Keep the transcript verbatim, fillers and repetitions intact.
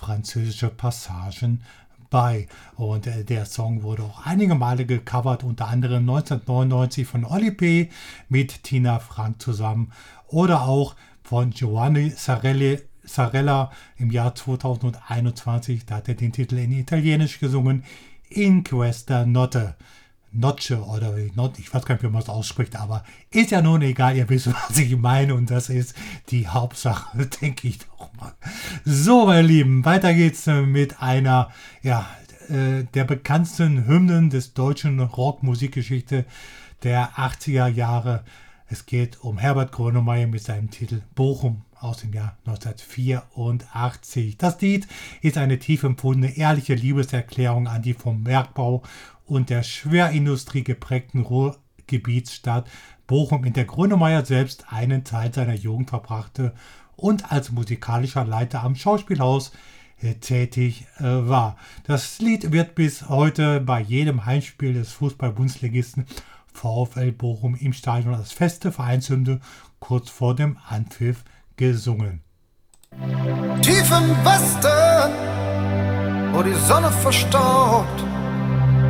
französische Passagen bei. Und äh, der Song wurde auch einige Male gecovert, unter anderem neunzehnhundertneunundneunzig von Oli P. mit Tina Frank zusammen oder auch von Giovanni Sarelli, Sarella im Jahr zweitausendeinundzwanzig. Da hat er den Titel in Italienisch gesungen, In Questa Notte. Noce oder not, ich weiß gar nicht, wie man es ausspricht, aber ist ja nun egal, ihr wisst, was ich meine und das ist die Hauptsache, denke ich doch mal. So, meine Lieben, weiter geht's mit einer, ja, äh, der bekanntesten Hymnen des deutschen Rockmusikgeschichte der achtziger Jahre. Es geht um Herbert Grönemeyer mit seinem Titel Bochum aus dem Jahr neunzehnhundertvierundachtzig. Das Lied ist eine tief empfundene, ehrliche Liebeserklärung an die vom Bergbau und der Schwerindustrie geprägten Ruhrgebietsstadt Bochum, in der Grönemeyer selbst einen Teil seiner Jugend verbrachte und als musikalischer Leiter am Schauspielhaus äh, tätig äh, war. Das Lied wird bis heute bei jedem Heimspiel des Fußball-Bundesligisten VfL Bochum im Stadion als feste Vereinshymne kurz vor dem Anpfiff gesungen. Tief im Westen, wo die Sonne verstaubt,